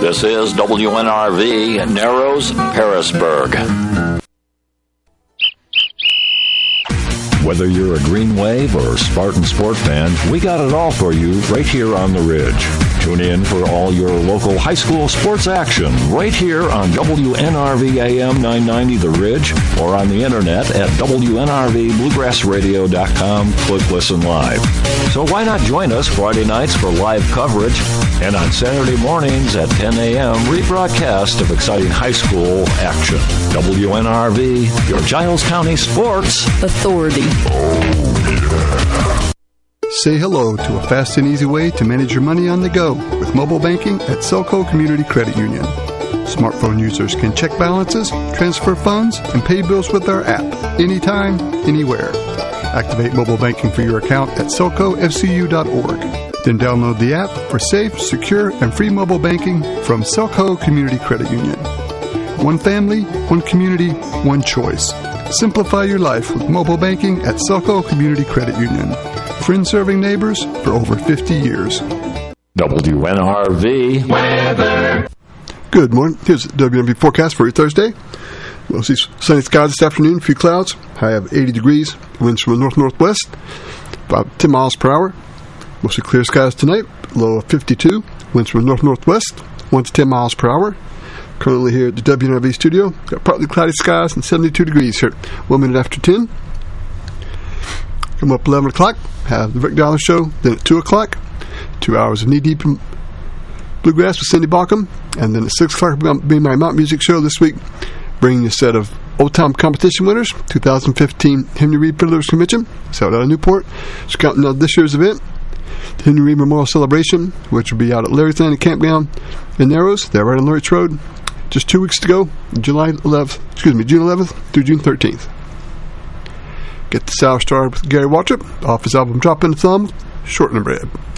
This is WNRV, Narrows, Harrisburg. Whether you're a Green Wave or Spartan Sport fan, we got it all for you right here on the Ridge. Tune in for all your local high school sports action right here on WNRV AM 990 The Ridge or on the internet at WNRVBluegrassRadio.com. Click Listen Live. So why not join us Friday nights for live coverage and on Saturday mornings at 10 a.m. rebroadcast of exciting high school action. WNRV, your Giles County Sports Authority. Say hello to a fast and easy way to manage your money on the go with mobile banking at Selco Community Credit Union. Smartphone users can check balances, transfer funds, and pay bills with our app anytime, anywhere. Activate mobile banking for your account at selcofcu.org. Then download the app for safe, secure, and free mobile banking from Selco Community Credit Union. One family, one community, one choice. Simplify your life with mobile banking at Selco Community Credit Union. Friends serving neighbors for over 50 years. WNRV weather. Good morning. Here's the WNRV forecast for your Thursday. We'll see sunny skies this afternoon, a few clouds. High of 80 degrees. Winds from the north-northwest, about 10 miles per hour. Mostly clear skies tonight. Low of 52. Winds from the north-northwest, 1 to 10 miles per hour. Currently here at the WNRV studio, got partly cloudy skies and 72 degrees here. 1 minute after 10. Come up 11 o'clock, have the Rick Dollar Show. Then at 2 o'clock, 2 hours of knee-deep bluegrass with Cindy Baucom. And then at 6 o'clock, will be my Mount Music Show this week, bringing you a set of old-time competition winners, 2015 Henry Reed Fiddlers Convention, it's out of Newport. It's counting out this year's event, the Henry Reed Memorial Celebration, which will be out at Larry's Landing Campground in Narrows. They're right on Lawrence Road. Just 2 weeks to go, June 11th through June 13th. Get the sour started with Gary Waltrip off his album Drop in the Thumb, Short and Bread.